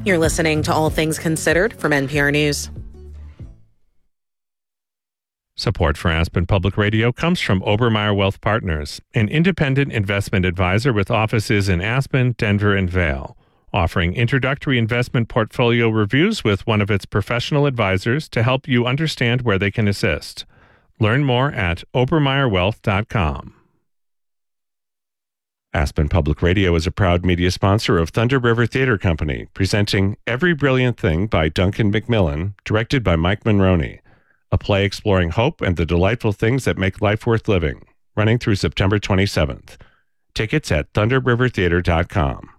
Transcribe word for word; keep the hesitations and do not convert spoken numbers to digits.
You're listening to All Things Considered from N P R News. Support for Aspen Public Radio comes from Obermeyer Wealth Partners, an independent investment advisor with offices in Aspen, Denver, and Vail, offering introductory investment portfolio reviews with one of its professional advisors to help you understand where they can assist. Learn more at obermeyer wealth dot com. Aspen Public Radio is a proud media sponsor of Thunder River Theater Company, presenting Every Brilliant Thing by Duncan McMillan, directed by Mike Monroney, a play exploring hope and the delightful things that make life worth living, running through September twenty-seventh. Tickets at thunder river theater dot com.